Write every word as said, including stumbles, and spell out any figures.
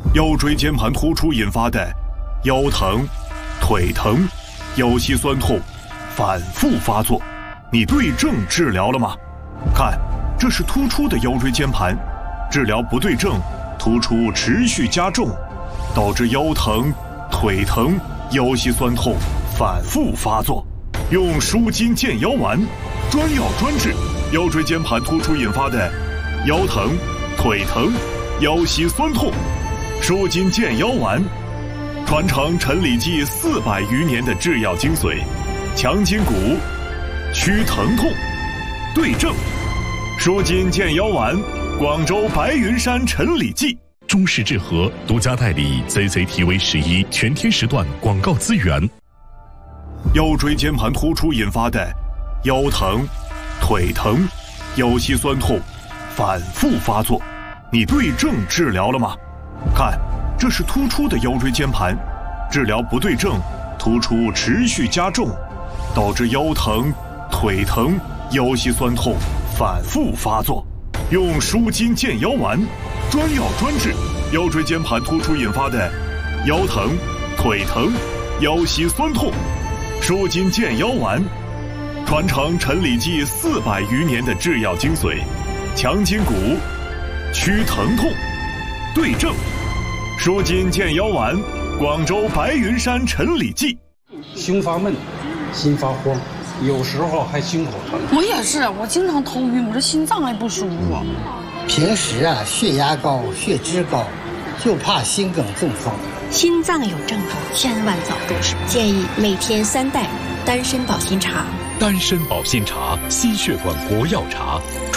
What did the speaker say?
腰椎间盘突出引发的腰疼、腿疼、腰膝酸痛反复发作，你对症治疗了吗？看，这是突出的腰椎间盘，治疗不对症，突出持续加重，导致腰疼、腿疼、腰膝酸痛反复发作。用舒筋健腰丸，专药专治腰椎间盘突出引发的腰疼、腿疼、腰膝酸痛。舒筋健腰丸，传承陈李济四百余年的制药精髓，强筋骨，祛疼痛，对症。舒筋健腰丸，广州白云山陈李济。 中式治和独家代理 C C T V 十一全天时段广告资源。 腰椎间盘突出引发的腰疼、腿疼、腰膝酸痛反复发作，你对症治疗了吗？看，这是突出的腰椎间盘，治疗不对症，突出持续加重，导致腰疼、腿疼、腰膝酸痛反复发作。用舒筋健腰丸，专药专治腰椎间盘突出引发的腰疼、腿疼、腰膝酸痛。舒筋健腰丸，传承陈李济四百余年的制药精髓，强筋骨，祛疼痛，对症。舒筋健腰丸，广州白云山陈李济。 胸发闷，心发慌，有时候还心口疼。 我也是，我经常头晕，我这心脏还不舒服。 平时啊，血压高，血脂高，就怕心梗中风。 心脏有症状，千万早重视。建议每天三袋丹参保心茶。 丹参保心茶，心血管活药茶。